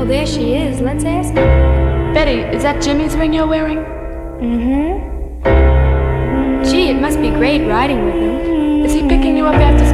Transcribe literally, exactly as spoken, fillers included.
Oh, there she is. Let's ask her. Betty, is that Jimmy's ring you're wearing? Mm-hmm. Gee, it must be great riding with him. Is he picking you up after